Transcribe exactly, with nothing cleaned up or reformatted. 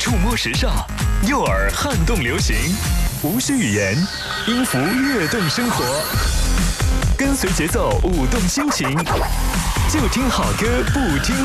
触摸时尚，右耳撼动流行，无需语言，音符跃动生活，跟随节奏舞动心情，就听好歌不听